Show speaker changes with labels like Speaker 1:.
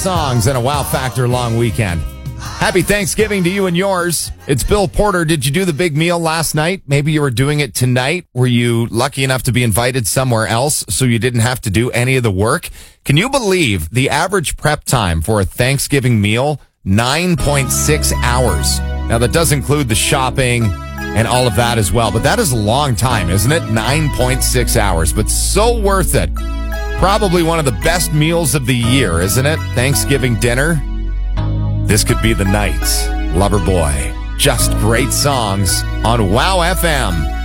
Speaker 1: songs and a wow factor long weekend. Happy Thanksgiving to you and yours. It's Bill Porter. Did you do the big meal last night? Maybe you were doing it tonight. Were you lucky enough to be invited somewhere else so you didn't have to do any of the work? Can you believe the average prep time for a Thanksgiving meal? 9.6 hours. Now, that does include the shopping and all of that as well, but that is a long time, isn't it? 9.6 hours, but so worth it. Probably one of the best meals of the year, isn't it? Thanksgiving dinner. This could be the night. Loverboy. Just great songs on Wow FM.